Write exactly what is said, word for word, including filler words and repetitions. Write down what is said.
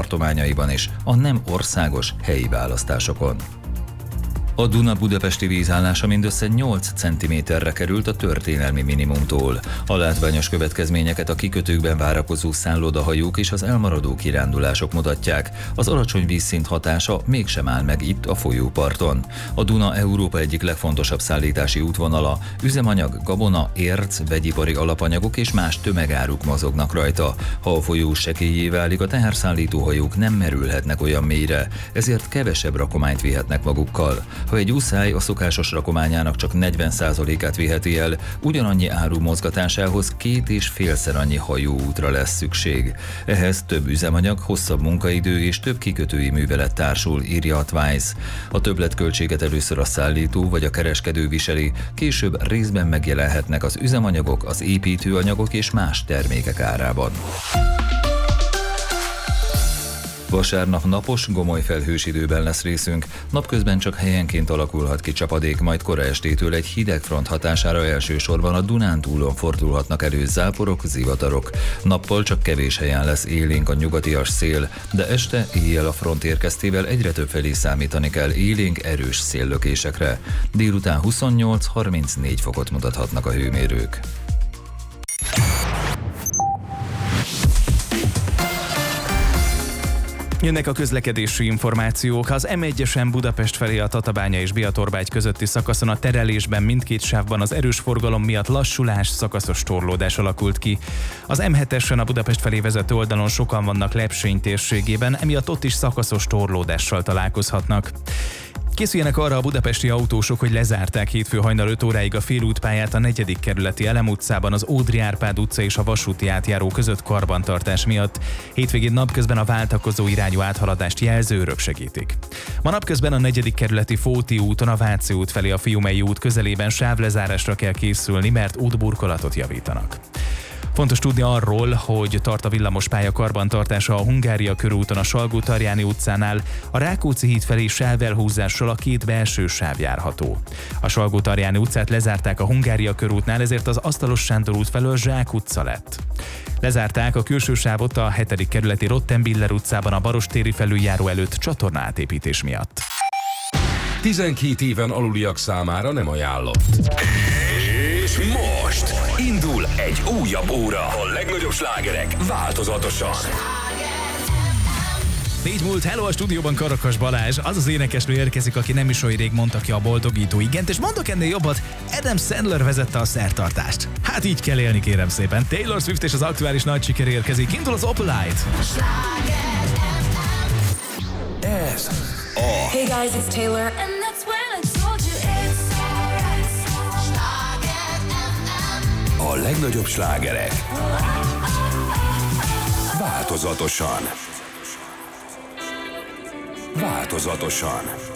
tartományaiban is a nem országos helyi választásokon. A Duna budapesti vízállása mindössze nyolc centiméterre került a történelmi minimumtól. A látványos következményeket a kikötőkben várakozó szállodahajók és az elmaradó kirándulások mutatják. Az alacsony vízszint hatása mégsem áll meg itt a folyóparton. A Duna Európa egyik legfontosabb szállítási útvonala, üzemanyag, gabona, érc, vegyipari alapanyagok és más tömegáruk mozognak rajta. Ha a folyó sekélyé válik, a teherszállító hajók nem merülhetnek olyan mélyre, ezért kevesebb rakományt vihetnek magukkal. Ha egy uszály a szokásos rakományának csak negyven százalékát viheti el, ugyanannyi áru mozgatásához két és félszer annyi hajóútra lesz szükség. Ehhez több üzemanyag, hosszabb munkaidő és több kikötői művelet társul, írja a Twice. A többletköltséget először a szállító vagy a kereskedő viseli, később részben megjelenhetnek az üzemanyagok, az építőanyagok és más termékek árában. Vasárnap napos, gomoly felhős időben lesz részünk, napközben csak helyenként alakulhat ki csapadék, majd kora estétől egy hideg front hatására elsősorban a Dunántúlon fordulhatnak elő záporok, zivatarok. Nappal csak kevés helyen lesz élénk a nyugatias szél, de este, éjjel a front érkeztével egyre több felé számítani kell élénk, erős széllökésekre. Délután huszonnyolc-harmincnégy fokot mutathatnak a hőmérők. Jönnek a közlekedési információk. Az em egyesen Budapest felé a Tatabánya és Biatorbágy közötti szakaszon a terelésben mindkét sávban az erős forgalom miatt lassulás, szakaszos torlódás alakult ki. Az em hetesen a Budapest felé vezető oldalon sokan vannak Lepsény térségében, emiatt ott is szakaszos torlódással találkozhatnak. Készüljenek arra a budapesti autósok, hogy lezárták hétfő hajnal öt óráig a félútpályát a negyedik kerületi Elem utcában, az Ódri Árpád utca és a vasúti átjáró között karbantartás miatt. Hétvégén napközben a váltakozó irányú áthaladást jelző örök segítik. Ma napközben a negyedik kerületi Fóti úton a Váci út felé a Fiumei út közelében sávlezárásra kell készülni, mert útburkolatot javítanak. Fontos tudni arról, hogy tart a villamospálya karbantartása a Hungária körúton a Salgó-Tarjáni utcánál, a Rákóczi híd felé sávelhúzással a két belső sáv járható. A Salgó-Tarjáni utcát lezárták a Hungária körútnál, ezért az Asztalos Sándor út felől Zsák utca lett. Lezárták a külső sávot a hetedik kerületi Rottenbiller utcában a Barostéri felüljáró előtt csatornaátépítés miatt. tizenkét éven aluliak számára nem ajánlott. És most indul egy újabb óra. A legnagyobb slágerek változatosan. Négy múlt, hello, a stúdióban Karakas Balázs, az az énekesnő érkezik, aki nem is oly rég mondta ki a boldogító igent, és mondok ennél jobbat, Adam Sandler vezette a szertartást. Hát így kell élni, kérem szépen. Taylor Swift és az aktuális nagy siker érkezik, indul az Opalite. Ez a Hey guys, it's Taylor, and that's when I told you it's alright. a legnagyobb slágerek változatosan. Változatosan.